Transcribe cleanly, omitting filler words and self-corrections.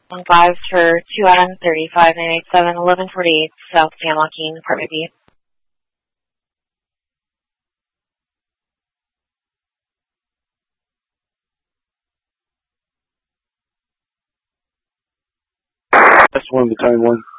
5 for 2 out on 35, 987, 1148 South San Joaquin, Apartment B. That's 1 Battalion 1.